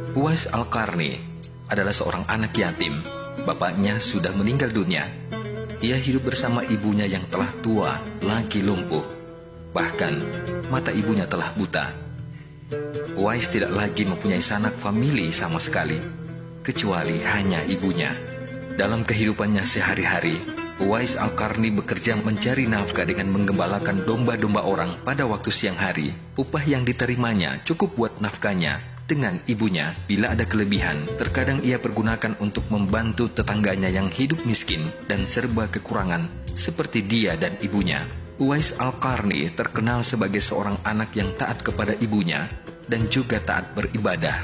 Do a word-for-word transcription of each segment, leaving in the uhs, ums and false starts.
Uwais Al-Qarni adalah seorang anak yatim. Bapaknya sudah meninggal dunia. Ia hidup bersama ibunya yang telah tua, lagi lumpuh. Bahkan, mata ibunya telah buta. Uwais tidak lagi mempunyai sanak famili sama sekali, kecuali hanya ibunya. Dalam kehidupannya sehari-hari, Uwais Al-Qarni bekerja mencari nafkah dengan menggembalakan domba-domba orang pada waktu siang hari. Upah yang diterimanya cukup buat nafkahnya dengan ibunya. Bila ada kelebihan, terkadang ia pergunakan untuk membantu tetangganya yang hidup miskin dan serba kekurangan seperti dia dan ibunya. Uwais Al-Qarni terkenal sebagai seorang anak yang taat kepada ibunya dan juga taat beribadah.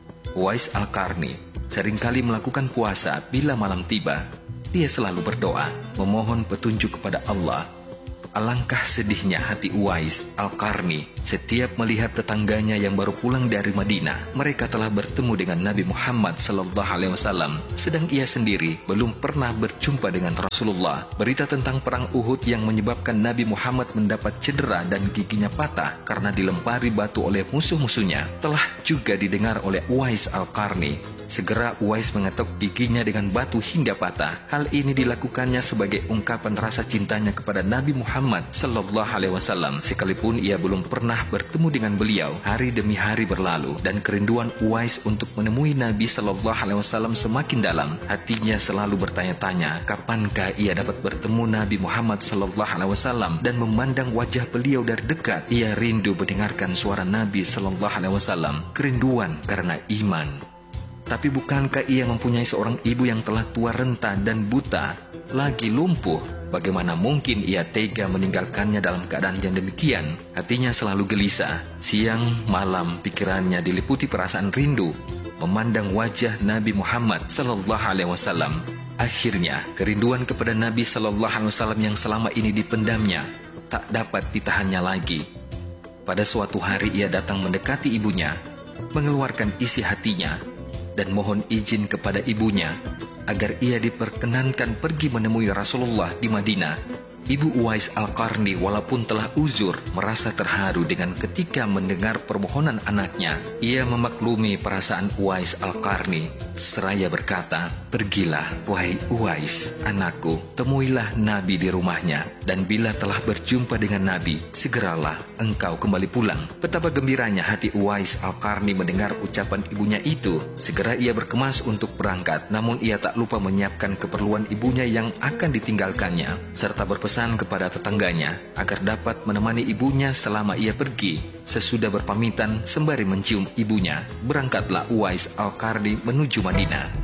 Uwais Al-Qarni seringkali melakukan puasa bila malam tiba. Dia selalu berdoa, memohon petunjuk kepada Allah. Alangkah sedihnya hati Uwais Al-Qarni setiap melihat tetangganya yang baru pulang dari Madinah. Mereka telah bertemu dengan Nabi Muhammad sallallahu alaihi wasallam, sedang ia sendiri belum pernah berjumpa dengan Rasulullah. Berita tentang perang Uhud yang menyebabkan Nabi Muhammad mendapat cedera dan giginya patah karena dilempari batu oleh musuh-musuhnya telah juga didengar oleh Uwais Al-Qarni. Segera Uwais mengetuk giginya dengan batu hingga patah. Hal ini dilakukannya sebagai ungkapan rasa cintanya kepada Nabi Muhammad sallallahu alaihi wasallam, sekalipun ia belum pernah bertemu dengan beliau. Hari demi hari berlalu dan kerinduan Uwais untuk menemui Nabi sallallahu alaihi wasallam semakin dalam. Hatinya selalu bertanya-tanya, kapankah ia dapat bertemu Nabi Muhammad sallallahu alaihi wasallam dan memandang wajah beliau dari dekat. Ia rindu mendengarkan suara Nabi sallallahu alaihi wasallam. Kerinduan karena iman. Tapi bukankah ia mempunyai seorang ibu yang telah tua renta dan buta, lagi lumpuh? Bagaimana mungkin ia tega meninggalkannya dalam keadaan yang demikian? Hatinya selalu gelisah. Siang malam pikirannya diliputi perasaan rindu, memandang wajah Nabi Muhammad sallallahu alaihi wasallam. Akhirnya, kerinduan kepada Nabi sallallahu alaihi wasallam yang selama ini dipendamnya tak dapat ditahannya lagi. Pada suatu hari ia datang mendekati ibunya, mengeluarkan isi hatinya dan mohon izin kepada ibunya agar ia diperkenankan pergi menemui Rasulullah di Madinah. Ibu Uwais Al-Qarni walaupun telah uzur, merasa terharu dengan ketika mendengar permohonan anaknya. Ia memaklumi perasaan Uwais Al-Qarni seraya berkata, "Pergilah, wahai Uwais, anakku, temuilah Nabi di rumahnya, dan bila telah berjumpa dengan Nabi, segeralah engkau kembali pulang." Betapa gembiranya hati Uwais Al-Qarni mendengar ucapan ibunya itu. Segera ia berkemas untuk berangkat, namun ia tak lupa menyiapkan keperluan ibunya yang akan ditinggalkannya, serta berpesan kepada tetangganya agar dapat menemani ibunya selama ia pergi. Sesudah berpamitan sembari mencium ibunya, berangkatlah Uwais Al-Qarni menuju Madinah.